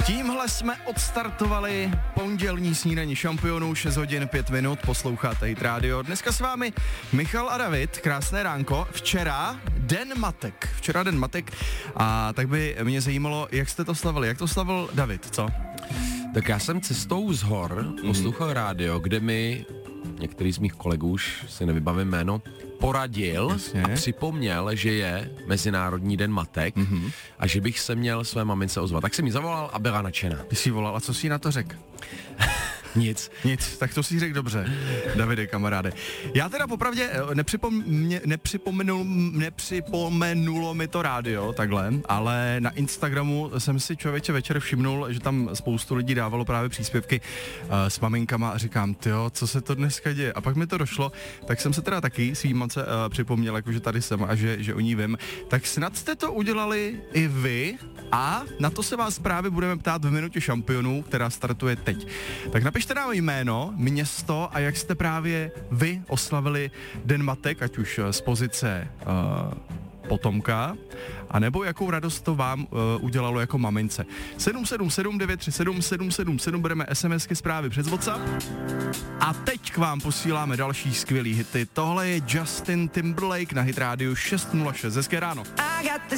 Tímhle jsme odstartovali pondělní snídaní šampionů, 6 hodin 5 minut, posloucháte Hit Radio. Dneska s vámi Michal a David, krásné ránko. Včera Den matek a tak by mě zajímalo, jak jste to slavili, jak to slavil David, co? Tak já jsem cestou z hor poslouchal rádio, kde mi některý z mých kolegů, už si nevybavím jméno, poradil a připomněl, že je Mezinárodní den matek a že bych se měl své mamince ozvat. Tak jsem jí zavolal a byla nadšená. Ty jsi volal a co jsi na to řekl? Nic, tak to si řekl dobře, Davide, kamaráde. Já teda popravdě nepřipomenulo mi to rádio takhle, ale na Instagramu jsem si člověče večer všimnul, že tam spoustu lidí dávalo právě příspěvky s maminkama a říkám, tyjo, co se to dneska děje? A pak mi to došlo, tak jsem se teda taky svým mamce připomněl, jakože tady jsem a že o ní vím. Tak snad jste to udělali i vy a na to se vás právě budeme ptát v minutě šampionů, která startuje teď. Tak napište nám jméno, město a jak jste právě vy oslavili Den matek, ať už z pozice potomka, a nebo jakou radost to vám udělalo jako mamince. 777 937 777 bereme SMSky, zprávy přes WhatsApp a teď k vám posíláme další skvělý hity. Tohle je Justin Timberlake na Hit Radio 606. Hezké ráno.